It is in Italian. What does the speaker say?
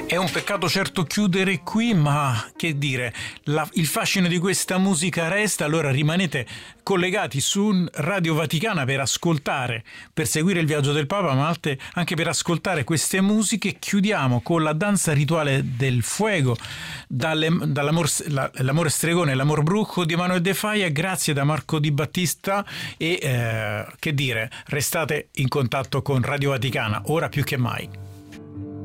È un peccato certo chiudere qui, ma che dire, il fascino di questa musica resta, allora rimanete collegati su Radio Vaticana per ascoltare, per seguire il viaggio del Papa, ma anche per ascoltare queste musiche. Chiudiamo con la danza rituale del fuego, l'amore stregone e l'amor bruco di Emanuele De Faia, grazie da Marco Di Battista e che dire, restate in contatto con Radio Vaticana, ora più che mai.